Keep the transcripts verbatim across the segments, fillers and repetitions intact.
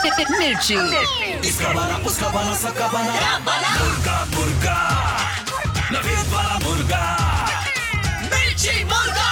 मिर्ची। इसका बना, उसका बना, सबका बना, मुर्गा मुर्गा, नवीद वाला मुर्गा, मिर्ची मुर्गा।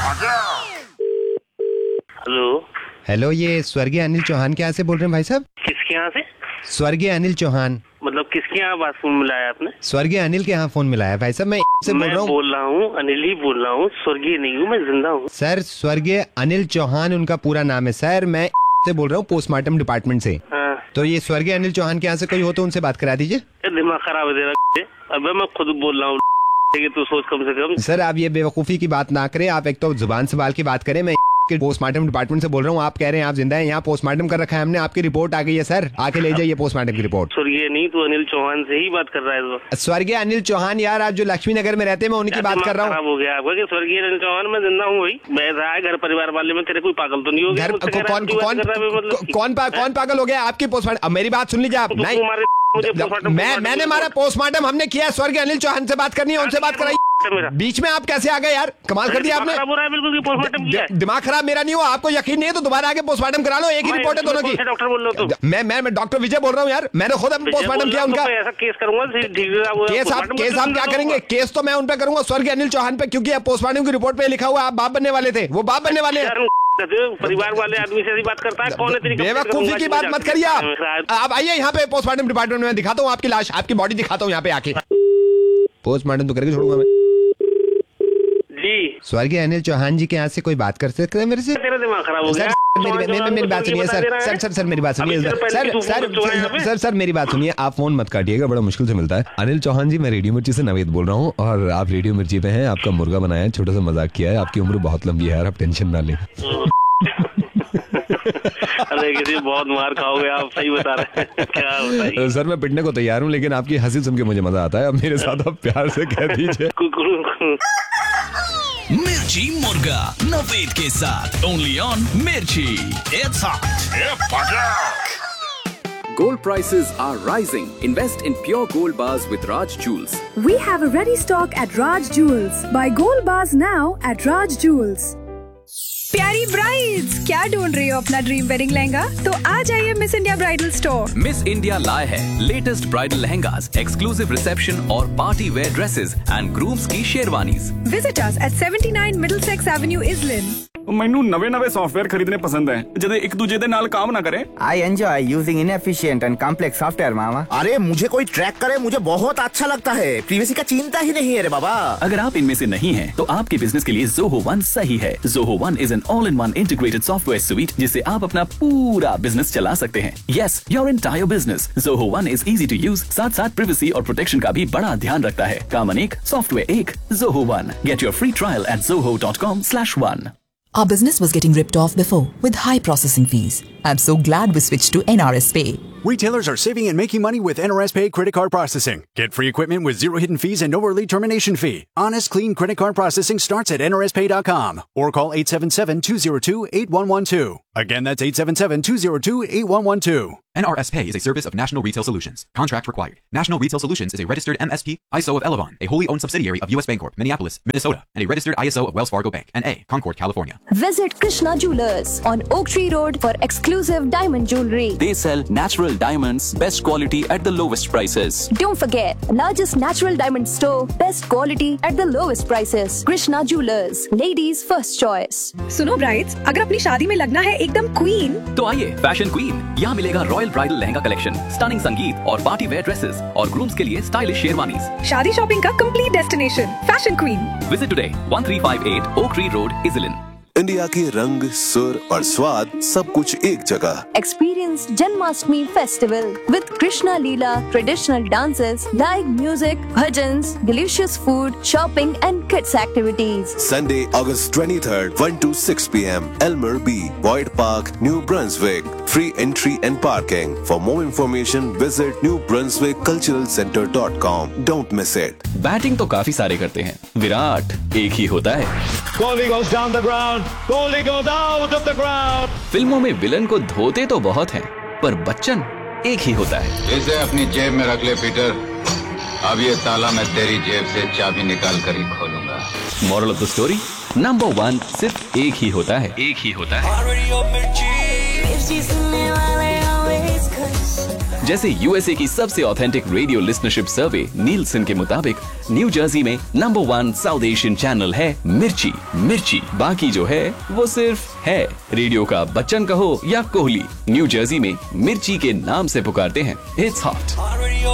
हेलो हेलो, ये स्वर्गीय अनिल चौहान के यहाँ से बोल रहे हैं भाई साहब? किसके यहाँ से? स्वर्गीय अनिल चौहान। मतलब किसके यहाँ बात फोन मिलाया आपने? स्वर्गीय अनिल के यहाँ फोन मिलाया भाई साहब। मैं से बोल रहा हूँ। बोल रहा हूँ अनिल ही बोल रहा हूँ, स्वर्गीय नहीं हूँ, मैं जिंदा हूँ सर। स्वर्गीय अनिल चौहान उनका पूरा नाम है सर। मैं से बोल रहा हूँ पोस्टमार्टम डिपार्टमेंट से। हाँ। तो ये स्वर्गीय अनिल चौहान के यहाँ से कोई हो तो उनसे बात करा दीजिए। दिमाग खराब है तेरा। अबे मैं खुद बोल रहा हूँ, तू सोच कम से कम। सर आप ये बेवकूफी की बात ना करें। आप एक तो जुबान संभाल की बात करें। मैं पोस्टमार्टम डिपार्टमेंट से बोल रहा हूँ। आप कह रहे हैं आप जिंदा हैं, यहाँ पोस्टमार्टम कर रखा है हमने। आपकी रिपोर्ट आ गई है सर, आके ले जाइए पोस्टमार्टम की रिपोर्ट। स्वर्गीय नहीं तो अनिल चौहान से ही बात कर रहा है तो। स्वर्गीय अनिल चौहान यार, आप जो लक्ष्मी नगर में रहते हैं, मैं उन्हीं की बात कर रहा हूँ। खराब हो गया आपका कि स्वर्गीय अनिल चौहान मैं जिंदा हूँ वही बैठा है घर परिवार वाले में। तेरे कोई पागल तो नहीं हो गया? घर कौन कौन कौन कौन पागल हो गया? आपकी पोस्टमार्टम। मेरी बात सुन लीजिए आप। नहीं मैं मैंने मारा पोस्टमार्टम हमने किया। स्वर्गीय अनिल चौहान से बात करनी है, उनसे बात कराई। बीच में आप कैसे आ गए यार? कमाल कर दिया आपने। बिल्कुल दिमाग खराब मेरा नहीं हुआ। आपको यकीन नहीं है तो दोबारा आके पोस्टमार्टम करा लो। एक ही रिपोर्ट है दोनों की। डॉक्टर बोल रहे हो तो? मैं मैं डॉक्टर विजय बोल रहा हूँ यार। मैंने खुद पोस्टमार्टम किया उनका। ऐसा केस करूंगा। केस आप केस आप क्या करेंगे? केस तो मैं उन पे करूंगा, स्वर्गीय अनिल चौहान पे, क्योंकि पोस्टमार्टम की रिपोर्ट पे लिखा हुआ आप बाप बनने वाले थे। वो बाप बनने वाले हैं। परिवार वाले आदमी से ऐसी बात करता है? कौन है? बेवकूफी की बात मत करिए आप। आप आइए यहाँ पे पोस्टमार्टम डिपार्टमेंट में, दिखाता हूँ आपकी लाश, आपकी बॉडी दिखाता हूँ यहाँ पे आके। पोस्टमार्टम तो करके छोड़ूंगा मैं जी। स्वर्गीय अनिल चौहान जी के यहाँ से कोई बात कर सकते हैं मेरे से? तेरा दिमाग खराब हो गया। मेरी मेरी बात सुनिए सर। सर सर सर मेरी बात सुनिए sir. Sir sir sir sir मेरी बात सुनिए। आप फोन मत काटिएगा, बड़ा मुश्किल से मिलता है। अनिल चौहान जी, मैं रेडियो मिर्ची से नवेद बोल रहा हूँ और आप रेडियो मिर्ची पे हैं। आपका मुर्गा बनाया है, छोटा सा मजाक किया है। आपकी उम्र बहुत लंबी है यार, आप टेंशन ना लें। अरे किसी बहुत मार खाओगे आप, सही बता रहे हैं। क्या बताइए सर, मैं पिटने को तैयार हूँ, लेकिन आपकी हंसी सुन के मुझे मजा आता है। अब मेरे साथ आप प्यार से कह दीजिए। मिर्ची मुर्गा नवेद के साथ ओनली ऑन मिर्ची। It's hot. Gold prices are rising. Invest in pure gold bars with Raj Jewels. We have a ready stock at Raj Jewels. Buy gold bars now at Raj Jewels. प्यारी brides, क्या ढूंढ रही हो अपना dream wedding lehenga? तो आ जाइए miss India bridal store. Miss India लाए है latest bridal lehengas, exclusive reception और party wear dresses and grooms की sherwanis. Visit us at seventy-nine Middlesex Avenue, Islin. ਮੈਨੂੰ ਨਵੇਂ ਨਵੇਂ ਸੌਫਟਵੇਅਰ ਖਰੀਦਣੇ ਪਸੰਦ ਹੈ ਜਦੋਂ ਇੱਕ ਦੂਜੇ ਦੇ ਨਾਲ ਕੰਮ ਨਾ ਕਰੇ। I enjoy using inefficient and complex software, मामा। अरे मुझे कोई ट्रैक करे मुझे बहुत अच्छा लगता है। प्रीवियसी का चिंता ही नहीं है रे बाबा। अगर आप इनमें से नहीं हैं, तो आपके बिजनेस के लिए Zoho One सही है। Zoho One is an all-in-one integrated software suite जिससे आप अपना पूरा बिजनेस चला सकते हैं। Yes, your entire business. Zoho One is easy to use, साथ साथ privacy और protection का भी बड़ा ध्यान रखता है। काम अनेक, सॉफ्टवेयर एक, Zoho One. Get your free trial at zoho dot com slash one. Our business was getting ripped off before with high processing fees. I'm so glad we switched to N R S Pay. Retailers are saving and making money with N R S Pay credit card processing. Get free equipment with zero hidden fees and no early termination fee. Honest, clean credit card processing starts at N R S pay dot com or call eight seven seven, two zero two, eight one one two. Again, that's eight seven seven, two zero two, eight one one two. N R S Pay is a service of National Retail Solutions. Contract required. National Retail Solutions is a registered M S P, I S O of Elavon, a wholly owned subsidiary of U S Bancorp, Minneapolis, Minnesota, and a registered I S O of Wells Fargo Bank, N A, Concord, California. Visit Krishna Jewelers on Oak Tree Road for exclusive diamond jewelry. They sell natural diamonds, best quality at the lowest prices. Don't forget, largest natural diamond store, best quality at the lowest prices. Krishna Jewelers, ladies first choice. सुनो brides, अगर अपनी शादी में लगना है एकदम queen, तो आइए फैशन क्वीन। यहाँ मिलेगा royal bridal lehenga collection, stunning संगीत और पार्टी वेयर ड्रेसेस और ग्रूम्स के लिए स्टाइलिश शेरवानीज। शादी शॉपिंग का complete destination, fashion queen. Visit today one three five eight Oak Tree Road, Islin. India के रंग, सुर और स्वाद सब कुछ एक जगह। Experience Janmashtami festival with Krishna Leela, traditional dances, live music, bhajans, delicious food, shopping and kids activities. Sunday, August twenty-third, one to six p m Elmer B, Boyd Park, New Brunswick. Free entry and parking. For more information, visit new brunswick cultural center dot com. Don't miss it. Batting तो काफी सारे करते हैं, विराट एक ही होता है। Kohli goes down the ground. Kohli goes out of the ground. फिल्मों में विलन को धोते तो बहुत हैं, पर बच्चन एक ही होता है। इसे अपनी जेब में रख ले पीटर। अब ये ताला मैं तेरी जेब से चाबी निकाल कर ही खोलूंगा। Moral of the story, number one सिर्फ एक ही होता है। एक ही होता है। जैसे यूएसए की सबसे ऑथेंटिक रेडियो लिस्नरशिप सर्वे नीलसन के मुताबिक न्यू जर्सी में number one south Asian channel है मिर्ची। मिर्ची बाकी जो है वो सिर्फ है। रेडियो का बच्चन कहो या कोहली, न्यू जर्सी में मिर्ची के नाम से पुकारते हैं। It's hot.